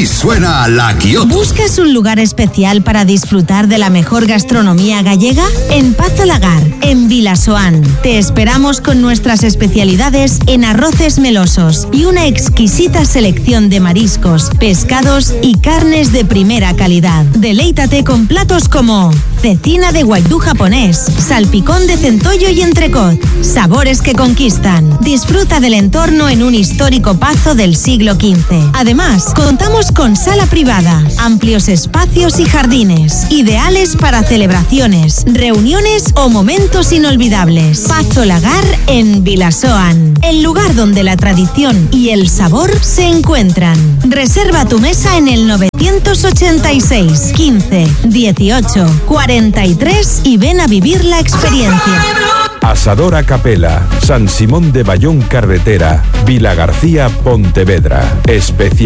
Aquí suena La Quioto. ¿Buscas un lugar especial para disfrutar de la mejor gastronomía gallega? En Pazo Lagar, en Vilasoán. Te esperamos con nuestras especialidades en arroces melosos y una exquisita selección de mariscos, pescados y carnes de primera calidad. Deleítate con platos como cecina de guaidú japonés, salpicón de centollo y entrecot. Sabores que conquistan. Disfruta del entorno en un histórico pazo del siglo XV. Además, contamos con sala privada, amplios espacios y jardines, ideales para celebraciones, reuniones o momentos inolvidables. Pazo Lagar en Vilasoán, el lugar donde la tradición y el sabor se encuentran. Reserva tu mesa en el 986 15 18 43 y ven a vivir la experiencia. Asador a Capela, San Simón de Bayón Carretera, Vilagarcía, Pontevedra. Especial.